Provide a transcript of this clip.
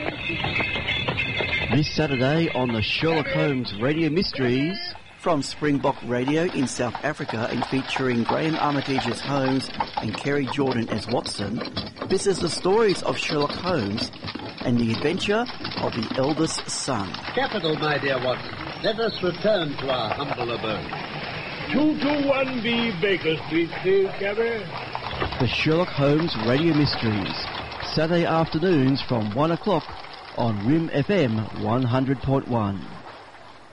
This Saturday on the Sherlock Holmes Radio Mysteries. From Springbok Radio in South Africa and featuring Graham Armitage's Holmes and Kerry Jordan as Watson, this is the stories of Sherlock Holmes and the adventure of the eldest son. Capital, my dear Watson. Let us return to our humble abode. 221B Baker Street, please, Cabby. The Sherlock Holmes Radio Mysteries. Saturday afternoons from 1 o'clock on RIM FM 100.1.